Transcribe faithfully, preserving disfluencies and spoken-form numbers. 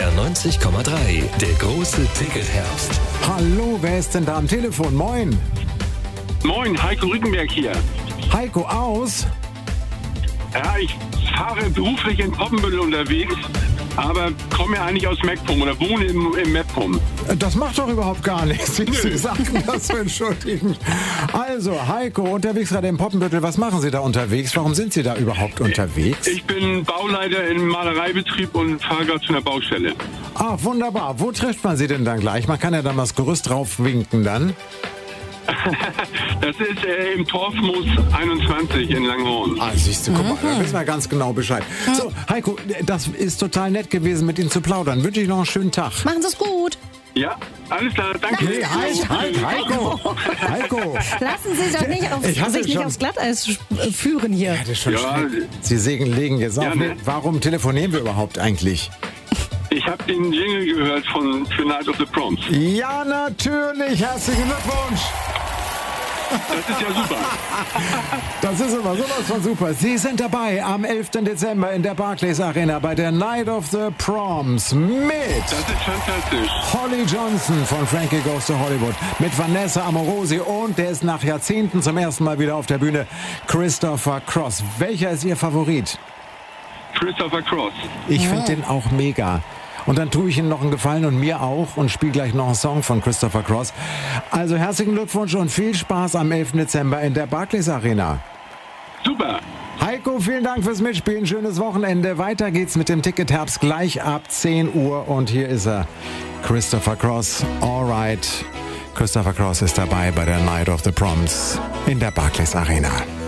neunzig Komma drei. Der große Ticketherbst. Hallo, wer ist denn da am Telefon? Moin. Moin, Heiko Rückenberg hier. Heiko aus? Ja, ich fahre beruflich in Poppenbüttel unterwegs, aber komme ja eigentlich aus Meckpomm oder wohne im, im Meckpomm. Das macht doch überhaupt gar nichts. Sie sagen das zu entschuldigen. Also, Heiko, unterwegs gerade im Poppenbüttel. Was machen Sie da unterwegs? Warum sind Sie da überhaupt unterwegs? Ich bin Bauleiter im Malereibetrieb und fahre gerade zu einer Baustelle. Ah, wunderbar. Wo trifft man Sie denn dann gleich? Man kann ja dann mal das Gerüst draufwinken dann. Das ist äh, im Torfmoos einundzwanzig in Langhorn. Ah, siehst du, guck mal, da wissen wir ganz genau Bescheid. So, Heiko, das ist total nett gewesen, mit Ihnen zu plaudern. Wünsche ich noch einen schönen Tag. Machen Sie es gut. Ja, alles klar, danke. Nee, halt, halt, Heiko. Heiko. Lassen Sie sich doch nicht, auf, Ich hatte sich nicht schon- aufs Glatteis sch- führen hier. Das ist schon Ja. schrecklich. Sie legen, legen jetzt auf. Ja, ne? Warum telefonieren wir überhaupt eigentlich? Ich habe den Jingle gehört von für Night of the Proms. Ja, natürlich. Herzlichen Glückwunsch. Das ist ja super. Das ist immer sowas von super. Sie sind dabei am elften Dezember in der Barclays Arena bei der Night of the Proms mit Das ist fantastisch. Holly Johnson von Frankie Goes to Hollywood, mit Vanessa Amorosi und der ist nach Jahrzehnten zum ersten Mal wieder auf der Bühne, Christopher Cross. Welcher ist Ihr Favorit? Christopher Cross. Ich finde den auch mega. Und dann tue ich Ihnen noch einen Gefallen und mir auch und spiele gleich noch einen Song von Christopher Cross. Also herzlichen Glückwunsch und viel Spaß am elften Dezember in der Barclays Arena. Super. Heiko, vielen Dank fürs Mitspielen. Schönes Wochenende. Weiter geht's mit dem Ticketherbst gleich ab zehn Uhr. Und hier ist er, Christopher Cross. Alright. Christopher Cross ist dabei bei der Night of the Proms in der Barclays Arena.